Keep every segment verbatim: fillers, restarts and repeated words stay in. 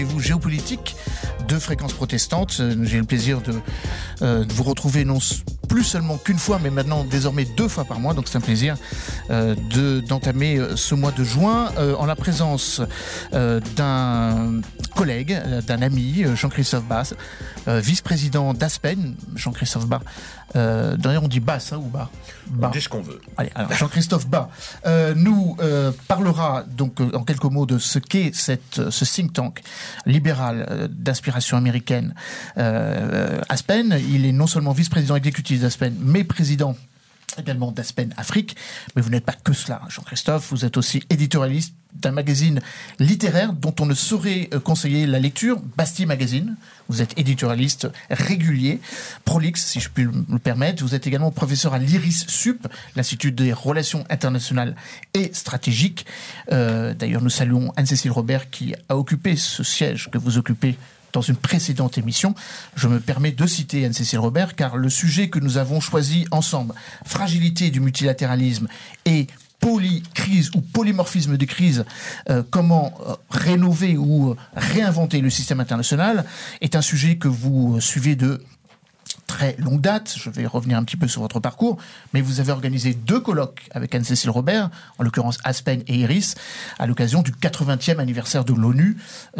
Vous géopolitique de Fréquences Protestantes. J'ai le plaisir de, euh, de vous retrouver non plus seulement qu'une fois, mais maintenant désormais deux fois par mois. Donc c'est un plaisir euh, de, d'entamer ce mois de juin euh, en la présence euh, d'un collègue, d'un ami, Jean-Christophe Bas, euh, vice-président d'Aspen. Jean-Christophe Bas. Euh, d'ailleurs, on dit Bass hein, ou Bas. On dit ce qu'on veut. Allez, alors Jean-Christophe Bas euh, nous euh, parlera donc euh, en quelques mots de ce qu'est cette, ce think tank libéral euh, d'inspiration américaine euh, Aspen. Il est non seulement vice-président exécutif d'Aspen, mais président également d'Aspen Afrique. Mais vous n'êtes pas que cela, Jean-Christophe. Vous êtes aussi éditorialiste d'un magazine littéraire dont on ne saurait conseiller la lecture, Bastille Magazine. Vous êtes éditorialiste régulier, prolixe, si je puis me permettre. Vous êtes également professeur à l'IRIS Sup, l'Institut des Relations Internationales et Stratégiques. Euh, d'ailleurs, nous saluons Anne-Cécile Robert qui a occupé ce siège que vous occupez dans une précédente émission. Je me permets de citer Anne-Cécile Robert, car le sujet que nous avons choisi ensemble, fragilité du multilatéralisme et polycrise ou polymorphisme des crises, euh, comment euh, rénover ou euh, réinventer le système international, est un sujet que vous euh, suivez de très longue date. Je vais revenir un petit peu sur votre parcours, mais vous avez organisé deux colloques avec Anne-Cécile Robert, en l'occurrence Aspen et Iris, à l'occasion du quatre-vingtième anniversaire de l'ONU,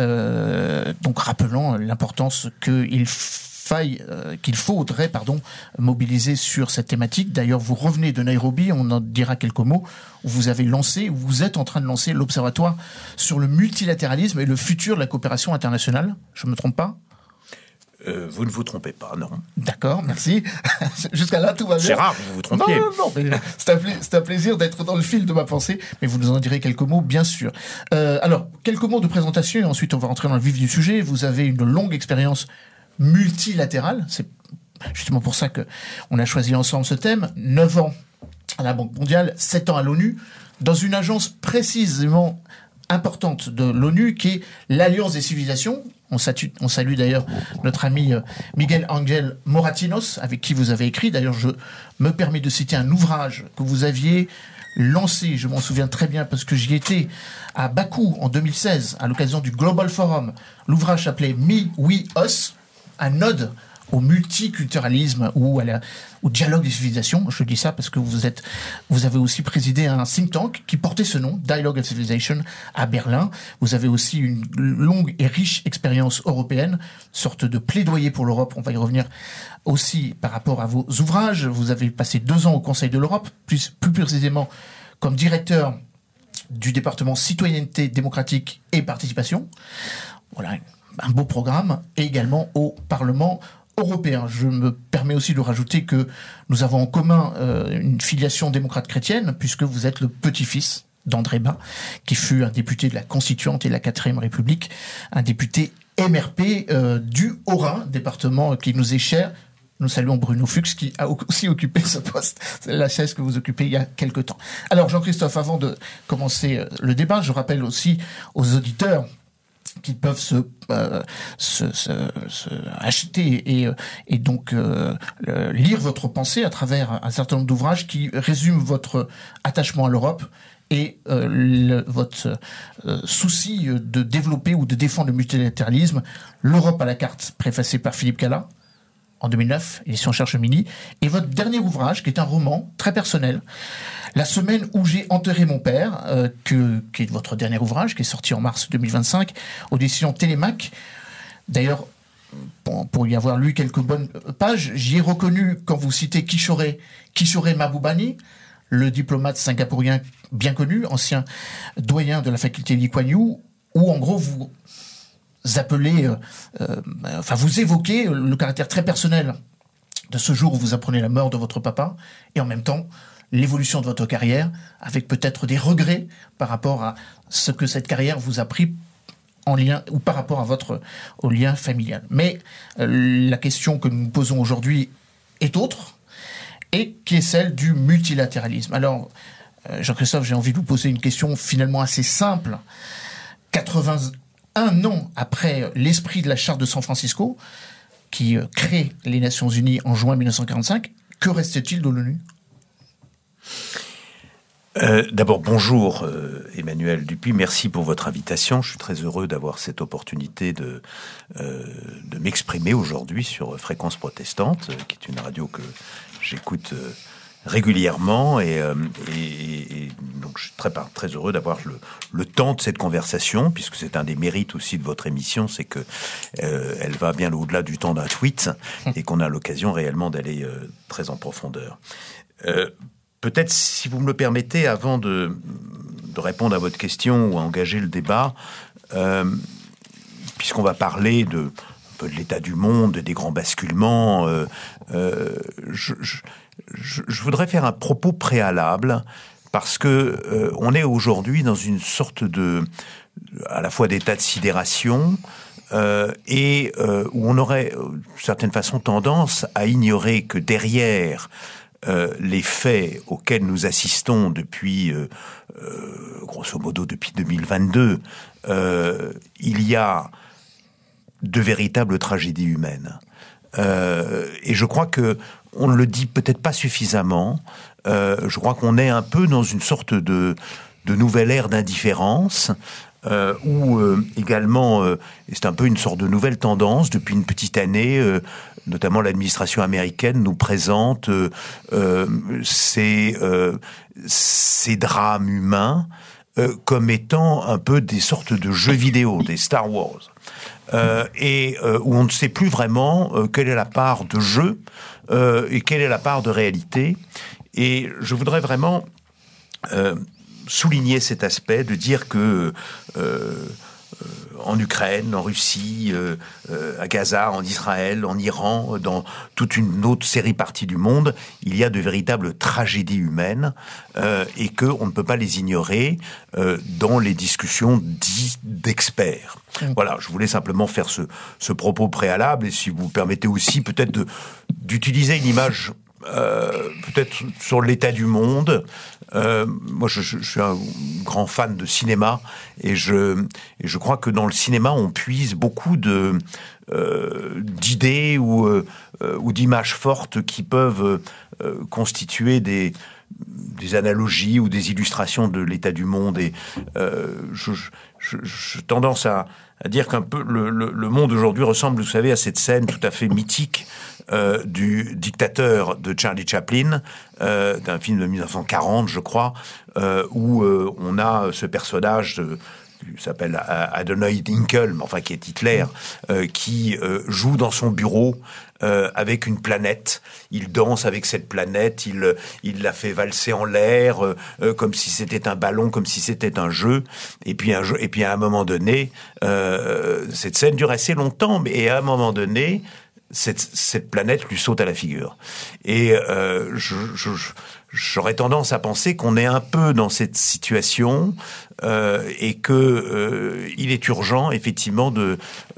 euh, donc rappelant l'importance qu'il faille, euh, qu'il faudrait pardon, mobiliser sur cette thématique. D'ailleurs, vous revenez de Nairobi, on en dira quelques mots, où vous avez lancé, où vous êtes en train de lancer l'Observatoire sur le multilatéralisme et le futur de la coopération internationale. Je ne me trompe pas ? Euh, vous ne vous trompez pas, non. D'accord, merci. Jusqu'à là, tout va bien. C'est rare que vous vous trompiez. Non, non, non, mais c'est un, pla- c'est un plaisir d'être dans le fil de ma pensée, mais vous nous en direz quelques mots, bien sûr. Euh, alors, quelques mots de présentation, et ensuite on va rentrer dans le vif du sujet. Vous avez une longue expérience multilatérale. C'est justement pour ça qu'on a choisi ensemble ce thème. neuf ans à la Banque mondiale, sept ans à l'ONU, dans une agence précisément importante de l'ONU, qui est l'Alliance des civilisations. On salue, on salue d'ailleurs notre ami Miguel Ángel Moratinos, avec qui vous avez écrit. D'ailleurs, je me permets de citer un ouvrage que vous aviez lancé, je m'en souviens très bien parce que j'y étais, à Bakou en deux mille seize, à l'occasion du Global Forum. L'ouvrage s'appelait Me, We, Us, un ode au multiculturalisme ou à la, au dialogue des civilisations. Je dis ça parce que vous êtes, vous avez aussi présidé un think tank qui portait ce nom, Dialogue of Civilization, à Berlin. Vous avez aussi une longue et riche expérience européenne, sorte de plaidoyer pour l'Europe. On va y revenir aussi par rapport à vos ouvrages. Vous avez passé deux ans au Conseil de l'Europe, plus, plus précisément comme directeur du département Citoyenneté démocratique et participation. Voilà, un beau programme. Et également au Parlement européen. Je me permets aussi de rajouter que nous avons en commun euh, une filiation démocrate chrétienne, puisque vous êtes le petit-fils d'André Bas, qui fut un député de la Constituante et de la quatrième République, un député M R P euh, du Haut-Rhin, département qui nous est cher. Nous saluons Bruno Fuchs, qui a aussi occupé ce poste, la chaise que vous occupez il y a quelque temps. Alors Jean-Christophe, avant de commencer le débat, je rappelle aussi aux auditeurs qui peuvent se, euh, se, se, se acheter et, et donc euh, lire votre pensée à travers un certain nombre d'ouvrages qui résument votre attachement à l'Europe et euh, le, votre euh, souci de développer ou de défendre le multilatéralisme. L'Europe à la carte, préfacé par Philippe Cala en deux mille neuf, édition Cherche Mini, et votre dernier ouvrage, qui est un roman très personnel, La semaine où j'ai enterré mon père, euh, que, qui est votre dernier ouvrage, qui est sorti en mars deux mille vingt-cinq, aux éditions Télémac. D'ailleurs, pour, pour y avoir lu quelques bonnes pages, j'y ai reconnu, quand vous citez Kishore, Kishore Mahbubani, le diplomate singapourien bien connu, ancien doyen de la faculté Lee Kuan Yew, où en gros vous appelez, euh, euh, enfin vous évoquez le caractère très personnel de ce jour où vous apprenez la mort de votre papa, et en même temps l'évolution de votre carrière, avec peut-être des regrets par rapport à ce que cette carrière vous a pris en lien, ou par rapport à votre, au lien familial. Mais euh, la question que nous nous posons aujourd'hui est autre, et qui est celle du multilatéralisme. Alors, euh, Jean-Christophe, j'ai envie de vous poser une question finalement assez simple. quatre-vingt-un ans après l'esprit de la Charte de San Francisco, qui euh, crée les Nations Unies en juin mille neuf cent quarante-cinq, que reste-t-il de l'ONU ? Euh, d'abord, bonjour euh, Emmanuel Dupuis, merci pour votre invitation. Je suis très heureux d'avoir cette opportunité de, euh, de m'exprimer aujourd'hui sur Fréquence Protestante, euh, qui est une radio que j'écoute euh, régulièrement et, euh, et, et donc je suis très, très heureux d'avoir le, le temps de cette conversation, puisque c'est un des mérites aussi de votre émission, c'est que euh, elle va bien au-delà du temps d'un tweet et qu'on a l'occasion réellement d'aller euh, très en profondeur. Euh, Peut-être, si vous me le permettez, avant de, de répondre à votre question ou à engager le débat, euh, puisqu'on va parler de, un peu de l'état du monde, des grands basculements, euh, euh, je, je, je, je voudrais faire un propos préalable, parce que euh, on est aujourd'hui dans une sorte de, à la fois d'état de sidération, euh, et euh, où on aurait, d'une certaine façon, tendance à ignorer que derrière Euh, les faits auxquels nous assistons depuis, euh, euh, grosso modo depuis deux mille vingt-deux, euh, il y a de véritables tragédies humaines. Euh, et je crois que on ne le dit peut-être pas suffisamment. Euh, je crois qu'on est un peu dans une sorte de, de nouvelle ère d'indifférence. Euh, où euh, également, euh, c'est un peu une sorte de nouvelle tendance depuis une petite année, euh, notamment l'administration américaine nous présente euh, euh, ces, euh, ces drames humains euh, comme étant un peu des sortes de jeux vidéo, des Star Wars, euh, et euh, où on ne sait plus vraiment euh, quelle est la part de jeu euh, et quelle est la part de réalité. Et je voudrais vraiment euh, souligner cet aspect, de dire que euh, euh, en Ukraine, en Russie, euh, euh, à Gaza, en Israël, en Iran, dans toute une autre série partie du monde, il y a de véritables tragédies humaines euh, et qu'on ne peut pas les ignorer euh, dans les discussions dites d'experts. Mmh. Voilà, je voulais simplement faire ce, ce propos préalable, et si vous permettez aussi peut-être de, d'utiliser une image Euh, peut-être sur l'état du monde. Euh, moi, je, je, je suis un grand fan de cinéma, et je, et je crois que dans le cinéma, on puise beaucoup de euh, d'idées ou, euh, ou d'images fortes qui peuvent euh, constituer des des analogies ou des illustrations de l'état du monde. Et euh, je, je, je tendance à, à dire qu'un peu le, le, le monde aujourd'hui ressemble, vous savez, à cette scène tout à fait mythique euh, du dictateur de Charlie Chaplin, euh, d'un film de dix-neuf cent quarante, je crois, euh, où euh, on a ce personnage de, qui s'appelle Adonai Dinkel, mais enfin qui est Hitler, euh, qui euh, joue dans son bureau euh, avec une planète. Il danse avec cette planète, il, il la fait valser en l'air, euh, comme si c'était un ballon, comme si c'était un jeu. Et puis, un jeu, et puis à un moment donné, euh, cette scène dure assez longtemps, mais et à un moment donné, cette, cette planète lui saute à la figure. Et euh, je... je, je J'aurais tendance à penser qu'on est un peu dans cette situation euh, et que euh, il est urgent effectivement de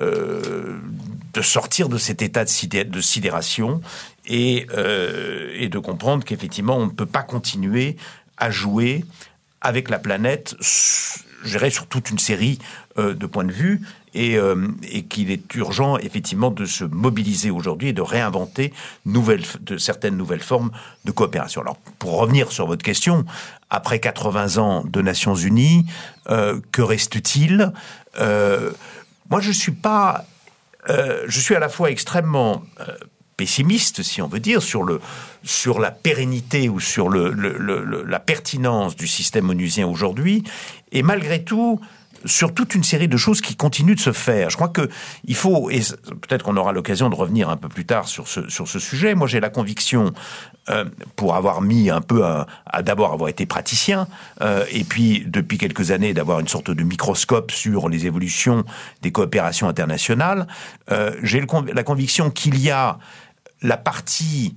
euh, de sortir de cet état de, sidé- de sidération et euh, et de comprendre qu'effectivement on ne peut pas continuer à jouer avec la planète, je dirais, sur toute une série euh, de points de vue. Et, euh, et qu'il est urgent effectivement de se mobiliser aujourd'hui et de réinventer nouvelles, de certaines nouvelles formes de coopération. Alors, pour revenir sur votre question, après quatre-vingts ans de Nations Unies, euh, que reste-t-il ? euh, Moi, je suis pas, euh, je suis à la fois extrêmement euh, pessimiste, si on veut dire, sur le sur la pérennité ou sur le, le, le la pertinence du système onusien aujourd'hui, et malgré tout, sur toute une série de choses qui continuent de se faire. Je crois que il faut, et peut-être qu'on aura l'occasion de revenir un peu plus tard sur ce sur ce sujet. Moi, j'ai la conviction, euh, pour avoir mis un peu à, à d'abord avoir été praticien, euh, et puis depuis quelques années d'avoir une sorte de microscope sur les évolutions des coopérations internationales, euh, j'ai le, la conviction qu'il y a la partie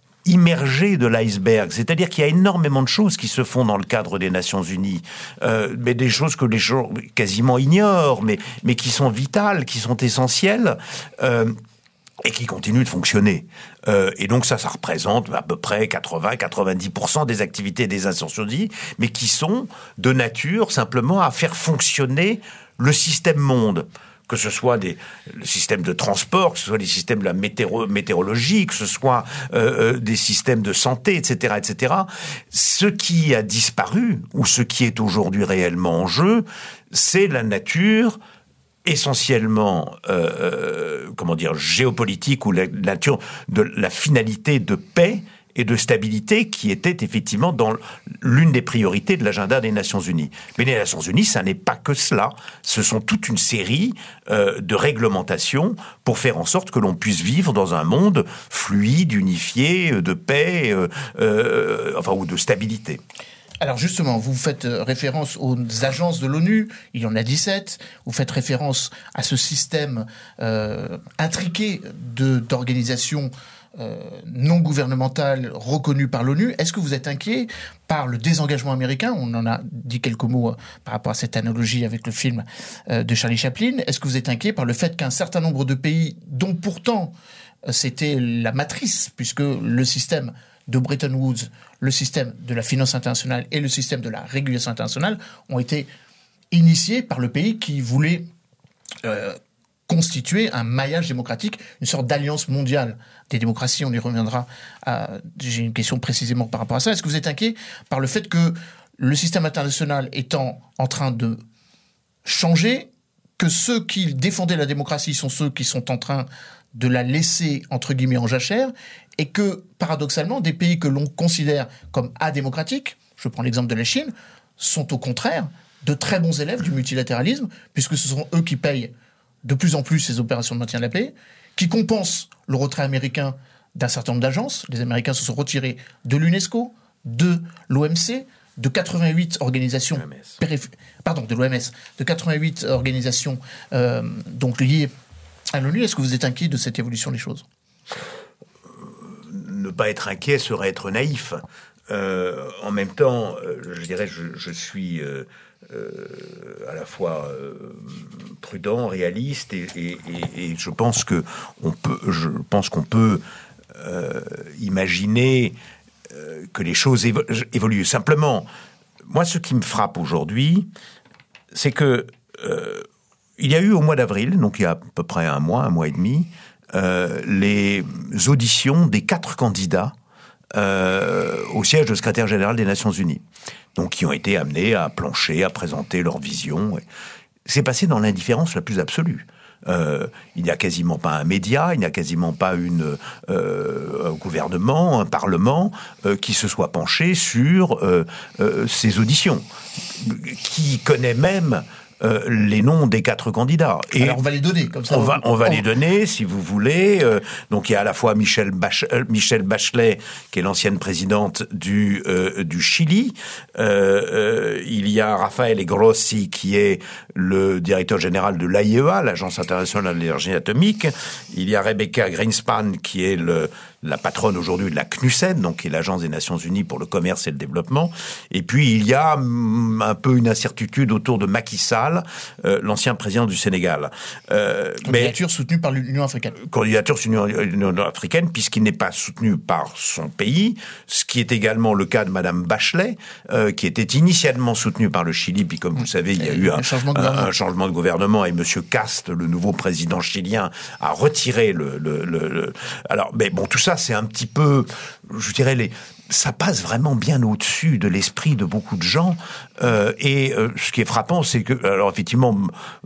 immergé de l'iceberg, c'est-à-dire qu'il y a énormément de choses qui se font dans le cadre des Nations Unies, euh, mais des choses que les gens quasiment ignorent, mais mais qui sont vitales, qui sont essentielles. Euh, et qui continuent de fonctionner. Euh, et donc ça, ça représente à peu près quatre-vingts à quatre-vingt-dix pour cent des activités des Nations Unies, mais qui sont de nature simplement à faire fonctionner le système monde. que ce soit des, le système de transport, que ce soit les systèmes de la météo, météorologie, que ce soit euh, des systèmes de santé, et cetera, et cetera. Ce qui a disparu, ou ce qui est aujourd'hui réellement en jeu, c'est la nature essentiellement, euh, comment dire, géopolitique, ou la nature de la finalité de paix et de stabilité qui était effectivement dans l'une des priorités de l'agenda des Nations Unies. Mais les Nations Unies, ça n'est pas que cela. Ce sont toute une série euh, de réglementations pour faire en sorte que l'on puisse vivre dans un monde fluide, unifié, de paix, euh, euh, enfin, ou de stabilité. Alors justement, vous faites référence aux agences de l'ONU, il y en a dix-sept, vous faites référence à ce système euh, intriqué de, d'organisations Euh, non gouvernementale reconnue par l'ONU. Est-ce que vous êtes inquiet par le désengagement américain? On en a dit quelques mots euh, par rapport à cette analogie avec le film euh, de Charlie Chaplin. Est-ce que vous êtes inquiet par le fait qu'un certain nombre de pays, dont pourtant euh, c'était la matrice, puisque le système de Bretton Woods, le système de la finance internationale et le système de la régulation internationale ont été initiés par le pays qui voulait euh, constituer un maillage démocratique, une sorte d'alliance mondiale des démocraties. On y reviendra. À, j'ai une question précisément par rapport à ça. Est-ce que vous êtes inquiet par le fait que le système international étant en train de changer, que ceux qui défendaient la démocratie sont ceux qui sont en train de la laisser, entre guillemets, en jachère, et que, paradoxalement, des pays que l'on considère comme adémocratiques, je prends l'exemple de la Chine, sont au contraire de très bons élèves du multilatéralisme, puisque ce sont eux qui payent de plus en plus ces opérations de maintien de la paix, qui compensent le retrait américain d'un certain nombre d'agences. Les Américains se sont retirés de l'UNESCO, de l'O M C, de quatre-vingt-huit organisations... Périph- pardon, de l'O M S, de quatre-vingt-huit organisations euh, donc liées à l'ONU. Est-ce que vous êtes inquiet de cette évolution des choses ? Ne pas être inquiet serait être naïf. Euh, en même temps, euh, je dirais, je, je suis... Euh, Euh, à la fois euh, prudent, réaliste, et, et, et, et je pense que on peut, je pense qu'on peut euh, imaginer euh, que les choses évo- évoluent. Simplement, moi, ce qui me frappe aujourd'hui, c'est que euh, il y a eu au mois d'avril, donc il y a à peu près un mois, un mois et demi, euh, les auditions des quatre candidats Euh, au siège de secrétaire général des Nations Unies, donc qui ont été amenés à plancher, à présenter leur vision. C'est passé dans l'indifférence la plus absolue. Euh, il n'y a quasiment pas un média, il n'y a quasiment pas une, euh, un gouvernement, un parlement euh, qui se soit penché sur euh, euh, ces auditions, qui connaît même Euh, les noms des quatre candidats. Et alors on va les donner, comme ça. On va, on va les donner, si vous voulez. Euh, donc il y a à la fois Michelle, Bach- euh, Michelle Bachelet, qui est l'ancienne présidente du, euh, du Chili. Euh, euh, il y a Rafael Grossi, qui est le directeur général de l'A I E A, l'Agence internationale de l'énergie atomique. Il y a Rebecca Greenspan, qui est le la patronne aujourd'hui de la C N U S E D, donc qui est l'Agence des Nations Unies pour le commerce et le développement. Et puis il y a mm, un peu une incertitude autour de Macky Sall, euh, l'ancien président du Sénégal. Euh, candidature mais, soutenue par l'Union africaine. Candidature soutenue par l'Union africaine, puisqu'il n'est pas soutenu par son pays, ce qui est également le cas de Madame Bachelet, euh, qui était initialement soutenue par le Chili, puis comme vous le savez, il y a et eu un, un, changement un, un changement de gouvernement, et Monsieur Cast, le nouveau président chilien, a retiré le... le, le, le... Alors, mais bon, tout ça, c'est un petit peu, je dirais, les, ça passe vraiment bien au-dessus de l'esprit de beaucoup de gens. Euh, et euh, ce qui est frappant, c'est que, alors effectivement,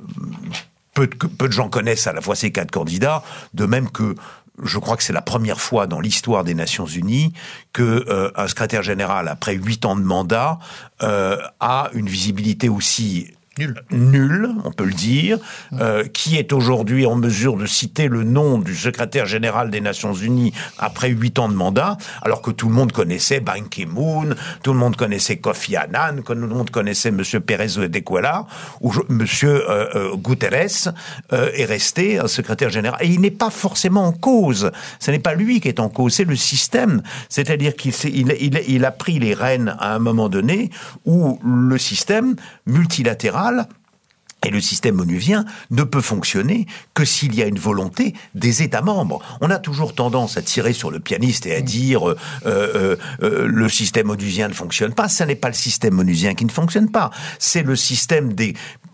peu de, peu de gens connaissent à la fois ces quatre candidats, de même que je crois que c'est la première fois dans l'histoire des Nations Unies que euh, un secrétaire général, après huit ans de mandat, euh, a une visibilité aussi Nul. Nul, on peut le dire, euh, qui est aujourd'hui en mesure de citer le nom du secrétaire général des Nations Unies après huit ans de mandat, alors que tout le monde connaissait Ban Ki-moon, tout le monde connaissait Kofi Annan, tout le monde connaissait Monsieur Pérez de Cuellar, ou Monsieur euh, euh, Guterres euh, est resté un secrétaire général. Et il n'est pas forcément en cause. Ce n'est pas lui qui est en cause, c'est le système. C'est-à-dire qu'il il, il, il a pris les rênes à un moment donné où le système multilatéral et le système onusien ne peut fonctionner que s'il y a une volonté des États membres. On a toujours tendance à tirer sur le pianiste et à dire euh, euh, euh, le système onusien ne fonctionne pas. Ce n'est pas le système onusien qui ne fonctionne pas. C'est le système des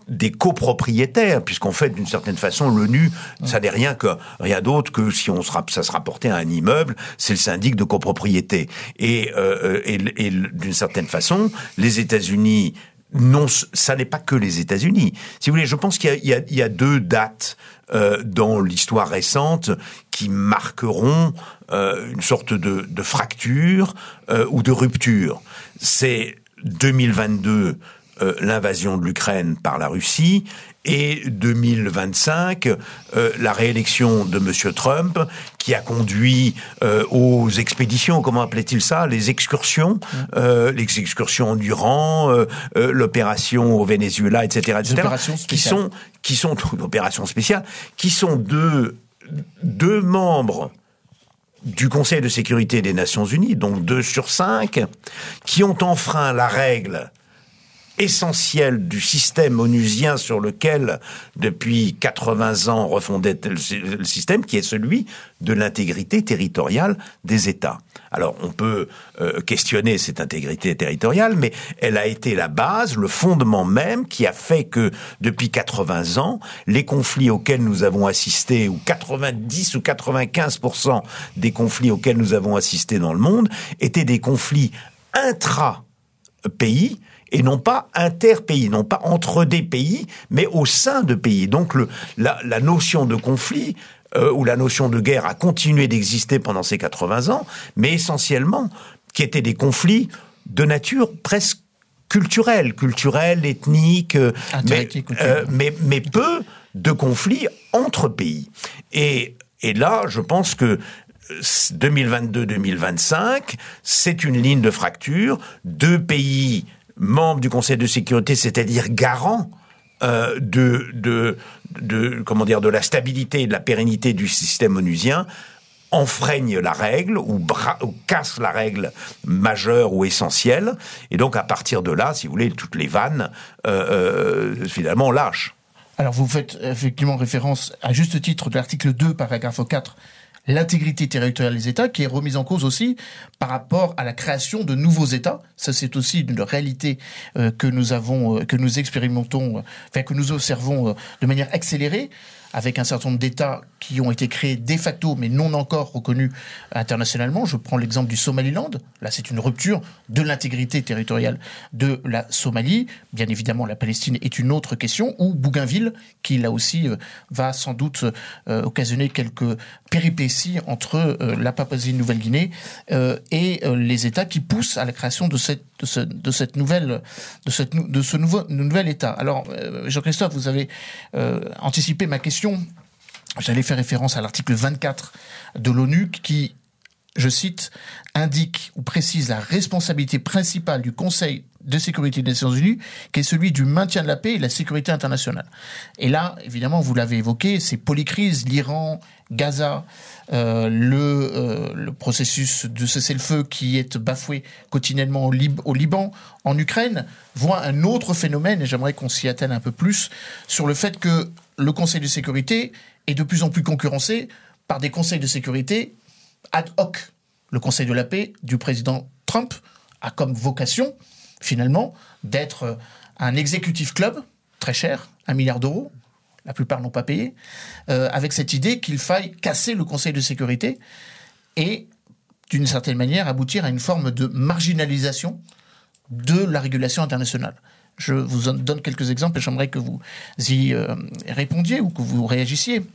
des copropriétaires, puisqu'en fait, d'une certaine façon, l'ONU, ça n'est rien que rien d'autre que si on se, ça se rapportait à un immeuble, c'est le syndic de copropriété. Et, euh, et, et d'une certaine façon, les États-Unis, non, ça n'est pas que les États-Unis. Si vous voulez, je pense qu'il y a, il y a, il y a deux dates euh, dans l'histoire récente qui marqueront euh, une sorte de, de fracture euh, ou de rupture. C'est deux mille vingt-deux. Euh, l'invasion de l'Ukraine par la Russie, et deux mille vingt-cinq, euh, la réélection de Monsieur Trump, qui a conduit euh, aux expéditions, comment appelait-il ça, les excursions, euh, les excursions en Iran, euh, euh, l'opération au Venezuela, et cetera, et cetera, qui sont, qui sont opérations spéciales, qui sont deux, deux membres du Conseil de sécurité des Nations Unies, donc deux sur cinq, qui ont enfreint la règle essentiel du système onusien sur lequel, depuis quatre-vingts ans, refondait le système, qui est celui de l'intégrité territoriale des États. Alors, on peut euh, questionner cette intégrité territoriale, mais elle a été la base, le fondement même, qui a fait que, depuis quatre-vingts ans, les conflits auxquels nous avons assisté, ou quatre-vingt-dix ou quatre-vingt-quinze pour cent des conflits auxquels nous avons assisté dans le monde, étaient des conflits intra-pays, et non pas inter-pays, non pas entre des pays, mais au sein de pays. Donc le, la, la notion de conflit euh, ou la notion de guerre a continué d'exister pendant ces quatre-vingts ans, mais essentiellement qui étaient des conflits de nature presque culturelle, culturelle, ethnique, euh, mais, euh, mais, mais peu de conflits entre pays. Et, et là, je pense que deux mille vingt-deux deux mille vingt-cinq, c'est une ligne de fracture. Deux pays membres du Conseil de sécurité, c'est-à-dire garants euh, de, de, de, comment dire, de la stabilité et de la pérennité du système onusien, enfreignent la règle ou, bra- ou cassent la règle majeure ou essentielle. Et donc, à partir de là, si vous voulez, toutes les vannes, euh, euh, finalement, lâchent. Alors, vous faites effectivement référence, à juste titre, de l'article deux, paragraphe quatre, l'intégrité territoriale des États, qui est remise en cause aussi par rapport à la création de nouveaux États. Ça, c'est aussi une réalité euh, que nous avons, euh, que nous expérimentons, euh, enfin que nous observons euh, de manière accélérée, avec un certain nombre d'États qui ont été créés de facto, mais non encore reconnus internationalement. Je prends l'exemple du Somaliland. Là, c'est une rupture de l'intégrité territoriale de la Somalie. Bien évidemment, la Palestine est une autre question. Ou Bougainville, qui là aussi euh, va sans doute euh, occasionner quelques péripéties entre euh, la Papouasie-Nouvelle-Guinée euh, et euh, les États qui poussent à la création de cette de, ce, de cette nouvelle de cette de ce nouveau nouvel État. Alors, euh, Jean-Christophe, vous avez euh, anticipé ma question. J'allais faire référence à l'article vingt-quatre de l'ONU qui, je cite, indique ou précise la responsabilité principale du Conseil de sécurité des Nations Unies, qui est celui du maintien de la paix et de la sécurité internationale. Et là, évidemment, vous l'avez évoqué, c'est polycrise, l'Iran, Gaza, euh, le, euh, le processus de cessez-le-feu qui est bafoué quotidiennement au, Lib- au Liban, en Ukraine, voit un autre phénomène, et j'aimerais qu'on s'y attelle un peu plus, sur le fait que le Conseil de sécurité est de plus en plus concurrencé par des conseils de sécurité ad hoc. Le Conseil de la paix du président Trump a comme vocation, finalement, d'être un executive club, très cher, un milliard d'euros, la plupart n'ont pas payé, euh, avec cette idée qu'il faille casser le Conseil de sécurité et, d'une certaine manière, aboutir à une forme de marginalisation de la régulation internationale. Je vous en donne quelques exemples et j'aimerais que vous y euh, répondiez ou que vous réagissiez.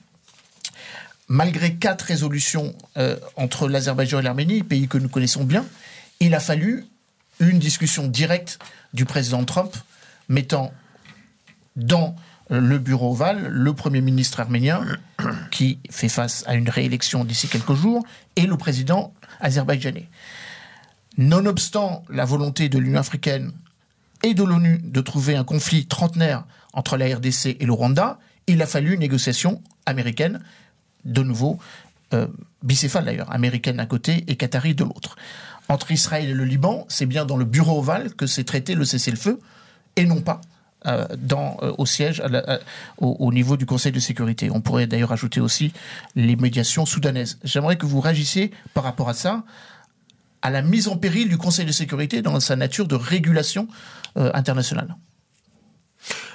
Malgré quatre résolutions euh, entre l'Azerbaïdjan et l'Arménie, pays que nous connaissons bien, il a fallu une discussion directe du président Trump mettant dans le bureau ovale le Premier ministre arménien qui fait face à une réélection d'ici quelques jours et le président azerbaïdjanais. Nonobstant la volonté de l'Union africaine et de l'ONU de trouver un conflit trentenaire entre la R D C et le Rwanda, il a fallu une négociation américaine, de nouveau euh, bicéphale d'ailleurs, américaine d'un côté et qatari de l'autre. Entre Israël et le Liban, c'est bien dans le bureau ovale que s'est traité le cessez-le-feu, et non pas euh, dans, euh, au siège, à la, à, au, au niveau du Conseil de sécurité. On pourrait d'ailleurs ajouter aussi les médiations soudanaises. J'aimerais que vous réagissiez par rapport à ça, à la mise en péril du Conseil de sécurité dans sa nature de régulation euh, internationale.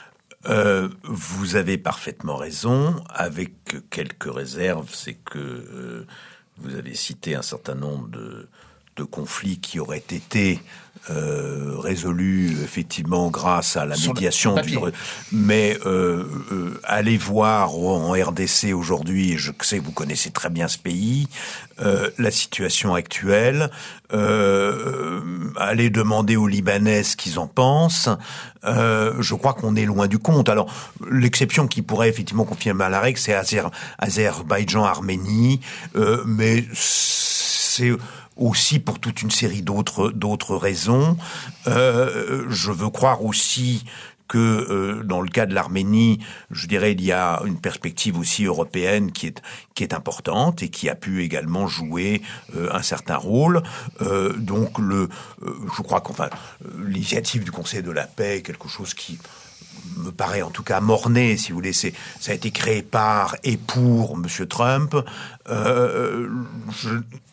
Euh, vous avez parfaitement raison, avec quelques réserves. C'est que euh, vous avez cité un certain nombre de, de conflits qui auraient été euh, résolus effectivement grâce à la Sur médiation du. Mais euh, euh, allez voir en R D C aujourd'hui, je sais que vous connaissez très bien ce pays, euh, la situation actuelle. Euh, allez demander aux Libanais ce qu'ils en pensent. Euh, je crois qu'on est loin du compte. Alors, l'exception qui pourrait effectivement confirmer la règle, c'est Azer- Azerbaïdjan-Arménie, euh, mais c'est aussi pour toute une série d'autres d'autres raisons. Euh, je veux croire aussi que euh, dans le cas de l'Arménie, je dirais, il y a une perspective aussi européenne qui est qui est importante et qui a pu également jouer euh, un certain rôle. Euh, donc, le, euh, je crois qu'enfin, euh, l'initiative du Conseil de la paix est quelque chose qui me paraît en tout cas mort-né, si vous voulez. C'est, ça a été créé par et pour Monsieur Trump. Euh, je,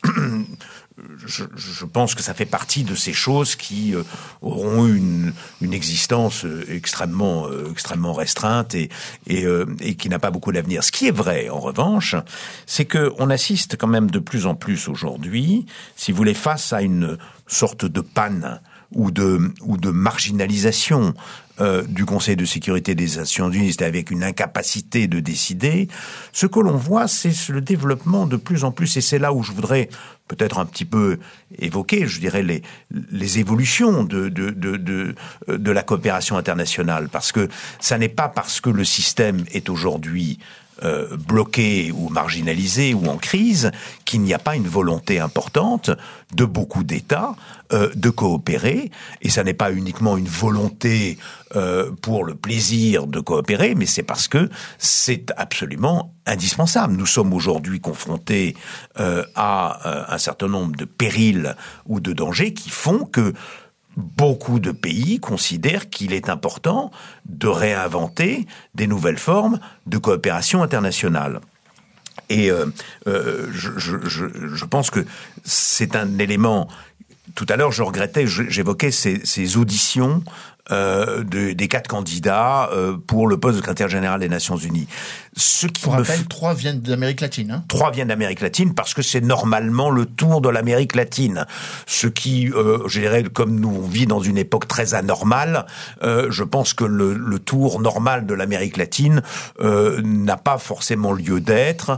je, je pense que ça fait partie de ces choses qui euh, auront une, une existence extrêmement, euh, extrêmement restreinte et, et, euh, et qui n'a pas beaucoup d'avenir. Ce qui est vrai, en revanche, c'est que on assiste quand même de plus en plus aujourd'hui, si vous voulez, face à une sorte de panne ou de ou de marginalisation euh, du Conseil de sécurité des Nations Unies, c'est avec une incapacité de décider. Ce que l'on voit, c'est le développement de plus en plus, et c'est là où je voudrais peut-être un petit peu évoquer, je dirais, les les évolutions de de de de, de la coopération internationale, parce que ça n'est pas parce que le système est aujourd'hui Euh, bloqué ou marginalisé ou en crise, qu'il n'y a pas une volonté importante de beaucoup d'États euh, de coopérer. Et ça n'est pas uniquement une volonté euh, pour le plaisir de coopérer, mais c'est parce que c'est absolument indispensable. Nous sommes aujourd'hui confrontés euh, à euh, un certain nombre de périls ou de dangers qui font que beaucoup de pays considèrent qu'il est important de réinventer des nouvelles formes de coopération internationale. Et euh, euh, je, je, je pense que c'est un élément. Tout à l'heure, je regrettais, j'évoquais ces, ces auditions euh, de, des quatre candidats euh, pour le poste de secrétaire général des Nations Unies. Ce qui pour me rappel, f... trois viennent d'Amérique latine. Hein. Trois viennent d'Amérique latine parce que c'est normalement le tour de l'Amérique latine. Ce qui, euh, je dirais, comme nous on vit dans une époque très anormale, euh, je pense que le, le tour normal de l'Amérique latine euh, n'a pas forcément lieu d'être.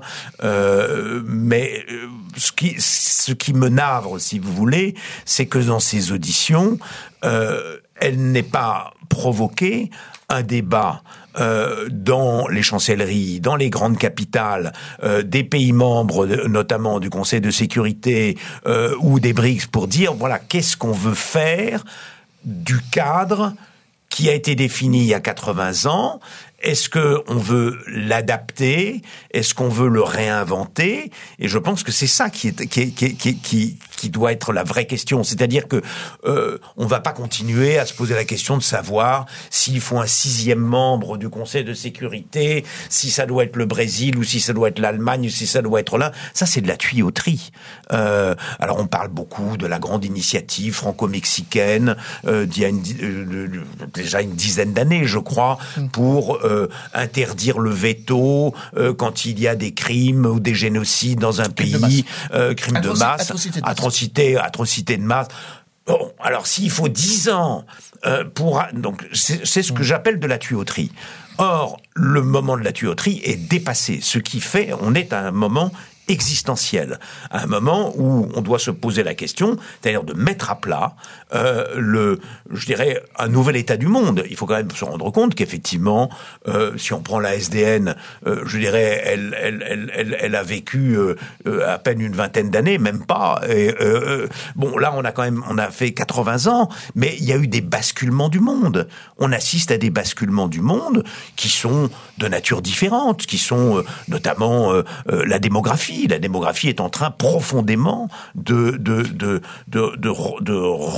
Euh, mais ce qui, ce qui me navre, si vous voulez, c'est que dans ces auditions, euh, elle n'est pas provoqué un débat euh, dans les chancelleries, dans les grandes capitales, euh, des pays membres, de, notamment du Conseil de sécurité euh, ou des BRICS, pour dire, voilà, qu'est-ce qu'on veut faire du cadre qui a été défini il y a quatre-vingts ans. Est-ce que on veut l'adapter? Est-ce qu'on veut le réinventer? Et je pense que c'est ça qui est qui qui qui qui, qui doit être la vraie question. C'est-à-dire que euh, on va pas continuer à se poser la question de savoir s'il faut un sixième membre du Conseil de sécurité, si ça doit être le Brésil ou si ça doit être l'Allemagne ou si ça doit être là. Ça, c'est de la tuyauterie. Euh, alors, on parle beaucoup de la grande initiative franco-mexicaine euh, d'il y a une, euh, déjà une dizaine d'années, je crois, pour euh, Euh, interdire le veto euh, quand il y a des crimes ou des génocides dans un Crime pays, euh, crimes de masse, atrocité de atrocité, atrocité de masse. Bon, alors s'il faut dix ans euh, pour donc c'est, c'est ce que j'appelle de la tuyauterie. Or, le moment de la tuyauterie est dépassé. Ce qui fait, on est à un moment existentiel, à un moment où on doit se poser la question, c'est-à-dire de mettre à plat euh, le, je dirais, un nouvel état du monde. Il faut quand même se rendre compte qu'effectivement, euh, si on prend la S D N, euh, je dirais, elle, elle, elle, elle, elle a vécu euh, euh, à peine une vingtaine d'années, même pas. Et, euh, bon, là, on a quand même, on a fait quatre-vingts ans, mais il y a eu des basculements du monde. On assiste à des basculements du monde qui sont de nature différente, qui sont euh, notamment euh, euh, la démographie. démographie. La démographie est en train profondément de de de de de, de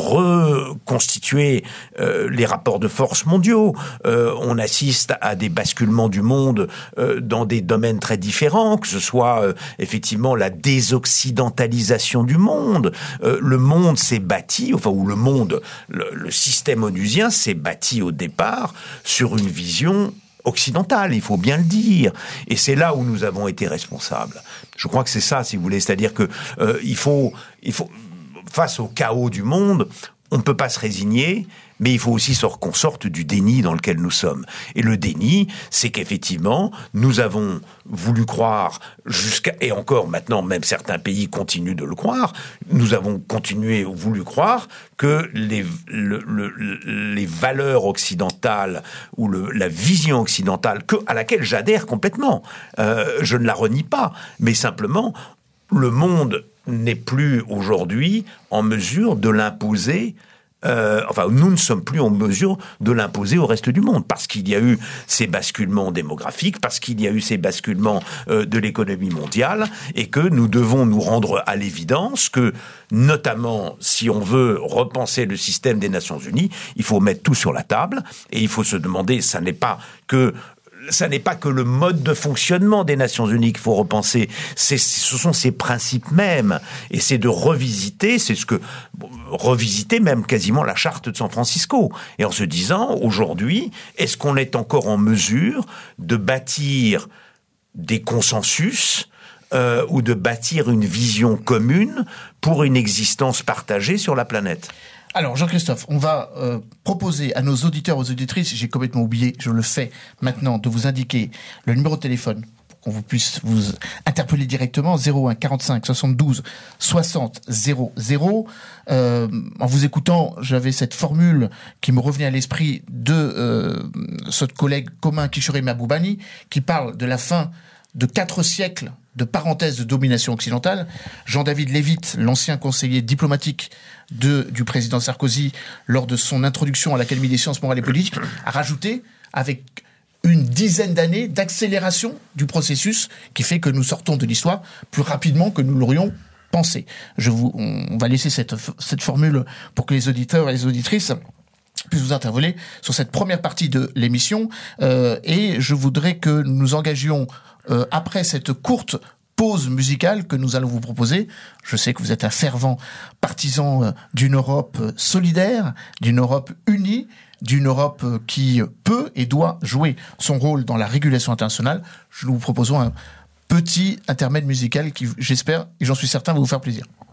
reconstituer euh, les rapports de force mondiaux. Euh, on assiste à des basculements du monde euh, dans des domaines très différents, que ce soit euh, effectivement la désoccidentalisation du monde. Euh, le monde s'est bâti, enfin ou le monde, le, le système onusien s'est bâti au départ sur une vision occidentale, il faut bien le dire. Et c'est là où nous avons été responsables. Je crois que c'est ça, si vous voulez, c'est-à-dire que euh, il faut, il faut, face au chaos du monde, on ne peut pas se résigner, mais il faut aussi qu'on sorte du déni dans lequel nous sommes. Et le déni, c'est qu'effectivement, nous avons voulu croire jusqu'à, et encore maintenant, même certains pays continuent de le croire, nous avons continué, voulu croire que les, le, le, les valeurs occidentales ou le, la vision occidentale, que, à laquelle j'adhère complètement, euh, je ne la renie pas, mais simplement, le monde n'est plus aujourd'hui en mesure de l'imposer. Euh, enfin, nous ne sommes plus en mesure de l'imposer au reste du monde parce qu'il y a eu ces basculements démographiques, parce qu'il y a eu ces basculements euh, de l'économie mondiale, et que nous devons nous rendre à l'évidence que, notamment, si on veut repenser le système des Nations Unies, il faut mettre tout sur la table et il faut se demander, ça n'est pas que ça n'est pas que le mode de fonctionnement des Nations Unies qu'il faut repenser, c'est, ce sont ses principes mêmes, et c'est de revisiter, c'est ce que revisiter même quasiment la charte de San Francisco, et en se disant aujourd'hui, est-ce qu'on est encore en mesure de bâtir des consensus euh, ou de bâtir une vision commune pour une existence partagée sur la planète? Alors, Jean-Christophe, on va euh, proposer à nos auditeurs, aux auditrices, j'ai complètement oublié, je le fais maintenant, de vous indiquer le numéro de téléphone pour qu'on vous puisse vous interpeller directement, zéro un quarante-cinq soixante-douze soixante zéro zéro. Euh, en vous écoutant, j'avais cette formule qui me revenait à l'esprit de euh, ce collègue commun Kishore Mahboubani, qui parle de la fin de quatre siècles de parenthèse de domination occidentale. Jean-David Lévite, l'ancien conseiller diplomatique de, du président Sarkozy, lors de son introduction à l'Académie des sciences morales et politiques, a rajouté avec une dizaine d'années d'accélération du processus qui fait que nous sortons de l'histoire plus rapidement que nous l'aurions pensé. Je vous, on va laisser cette, cette formule pour que les auditeurs et les auditrices puissent vous interpeller sur cette première partie de l'émission. Euh, et je voudrais que nous nous engagions Euh, après cette courte pause musicale que nous allons vous proposer. Je sais que vous êtes un fervent partisan euh, d'une Europe euh, solidaire, d'une Europe unie, d'une Europe euh, qui peut et doit jouer son rôle dans la régulation internationale. Nous vous proposons un petit intermède musical qui, j'espère, et j'en suis certain, va vous faire plaisir.